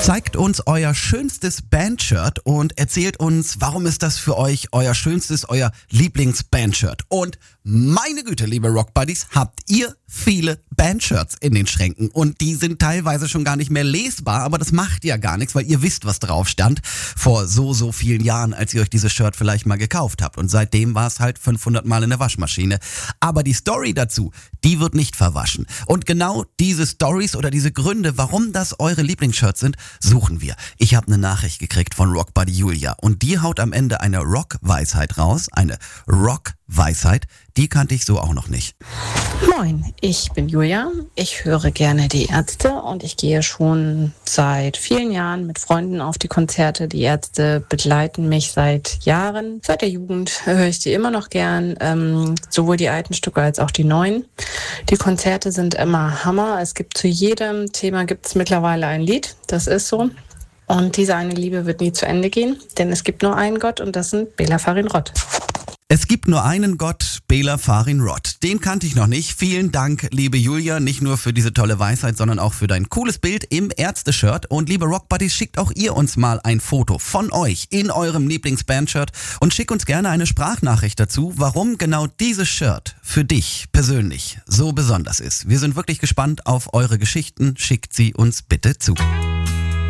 Zeigt uns euer schönstes Bandshirt und erzählt uns, warum ist das für euch euer schönstes, euer Lieblingsbandshirt. Und meine Güte, liebe Rockbuddies, habt ihr viele Bandshirts in den Schränken und die sind teilweise schon gar nicht mehr lesbar, aber das macht ja gar nichts, weil ihr wisst, was drauf stand vor so vielen Jahren, als ihr euch dieses Shirt vielleicht mal gekauft habt und seitdem war es halt 500 Mal in der Waschmaschine. Aber die Story dazu, die wird nicht verwaschen und genau diese Stories oder diese Gründe, warum das eure Lieblingsshirts sind, suchen wir. Ich habe eine Nachricht gekriegt von Rockbuddy Julia und die haut am Ende eine Rock-Weisheit raus, eine Rock-Weisheit, die kannte ich so auch noch nicht. Moin, ich bin Julia. Ich höre gerne die Ärzte und ich gehe schon seit vielen Jahren mit Freunden auf die Konzerte. Die Ärzte begleiten mich seit Jahren. Seit der Jugend höre ich die immer noch gern, sowohl die alten Stücke als auch die neuen. Die Konzerte sind immer Hammer. Es gibt zu jedem Thema gibt's mittlerweile ein Lied. Das ist so. Und diese eine Liebe wird nie zu Ende gehen, denn es gibt nur einen Gott und das sind Bela Farin Roth. Es gibt nur einen Gott, Bela Farin Roth. Den kannte ich noch nicht. Vielen Dank, liebe Julia, nicht nur für diese tolle Weisheit, sondern auch für dein cooles Bild im Ärzte-Shirt. Und liebe Rockbuddies, schickt auch ihr uns mal ein Foto von euch in eurem Lieblingsbandshirt und schickt uns gerne eine Sprachnachricht dazu, warum genau dieses Shirt für dich persönlich so besonders ist. Wir sind wirklich gespannt auf eure Geschichten. Schickt sie uns bitte zu.